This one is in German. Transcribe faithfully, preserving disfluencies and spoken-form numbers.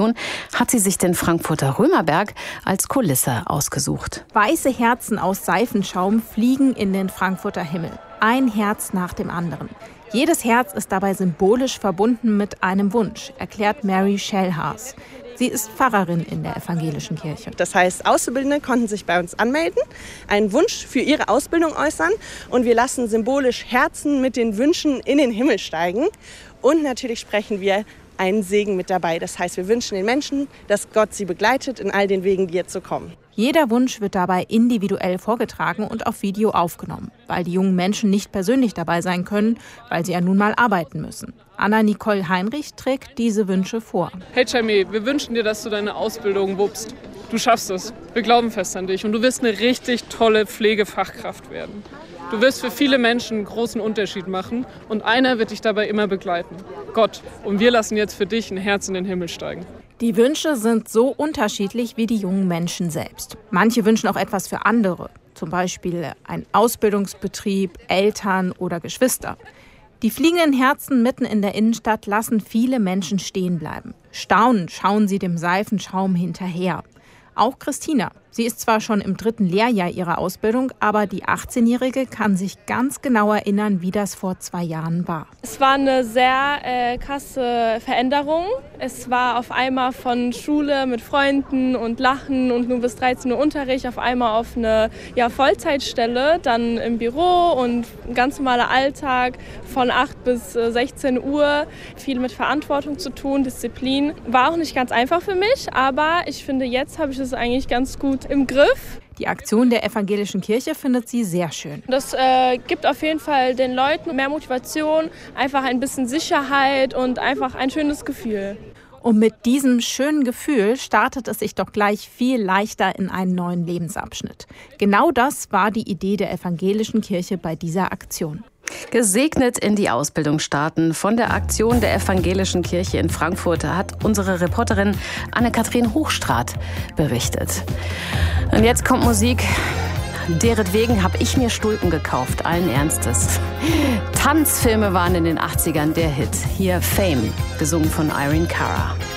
Aktion hat sie sich den Frankfurter Römerberg als Kulisse ausgesucht. Weiße Herzen aus Seifenschaum fliegen in den Frankfurter Himmel. Ein Herz nach dem anderen. Jedes Herz ist dabei symbolisch verbunden mit einem Wunsch, erklärt Mary Schellhaas. Sie ist Pfarrerin in der evangelischen Kirche. Das heißt, Auszubildende konnten sich bei uns anmelden, einen Wunsch für ihre Ausbildung äußern und wir lassen symbolisch Herzen mit den Wünschen in den Himmel steigen. Und natürlich sprechen wir einen Segen mit dabei. Das heißt, wir wünschen den Menschen, dass Gott sie begleitet in all den Wegen, die jetzt so kommen. Jeder Wunsch wird dabei individuell vorgetragen und auf Video aufgenommen, weil die jungen Menschen nicht persönlich dabei sein können, weil sie ja nun mal arbeiten müssen. Anna-Nicole Heinrich trägt diese Wünsche vor. Hey Jamie, wir wünschen dir, dass du deine Ausbildung wuppst. Du schaffst es. Wir glauben fest an dich und du wirst eine richtig tolle Pflegefachkraft werden. Du wirst für viele Menschen einen großen Unterschied machen und einer wird dich dabei immer begleiten. Gott. Und wir lassen jetzt für dich ein Herz in den Himmel steigen. Die Wünsche sind so unterschiedlich wie die jungen Menschen selbst. Manche wünschen auch etwas für andere, zum Beispiel ein Ausbildungsbetrieb, Eltern oder Geschwister. Die fliegenden Herzen mitten in der Innenstadt lassen viele Menschen stehen bleiben. Staunend schauen sie dem Seifenschaum hinterher. Auch Christina. Sie ist zwar schon im dritten Lehrjahr ihrer Ausbildung, aber die achtzehnjährige kann sich ganz genau erinnern, wie das vor zwei Jahren war. Es war eine sehr äh, krasse Veränderung. Es war auf einmal von Schule mit Freunden und Lachen und nur bis dreizehn Uhr Unterricht auf einmal auf eine ja, Vollzeitstelle, dann im Büro und ein ganz normaler Alltag von acht bis sechzehn Uhr. Viel mit Verantwortung zu tun, Disziplin. War auch nicht ganz einfach für mich, aber ich finde, jetzt habe ich es eigentlich ganz gut im Griff. Die Aktion der evangelischen Kirche findet sie sehr schön. Das äh, gibt auf jeden Fall den Leuten mehr Motivation, einfach ein bisschen Sicherheit und einfach ein schönes Gefühl. Und mit diesem schönen Gefühl startet es sich doch gleich viel leichter in einen neuen Lebensabschnitt. Genau das war die Idee der evangelischen Kirche bei dieser Aktion. Gesegnet in die Ausbildung starten. Von der Aktion der evangelischen Kirche in Frankfurt hat unsere Reporterin Anne-Kathrin Hochstraat berichtet. Und jetzt kommt Musik. Deretwegen habe ich mir Stulpen gekauft, allen Ernstes. Tanzfilme waren in den achtzigern der Hit. Hier Fame, gesungen von Irene Cara.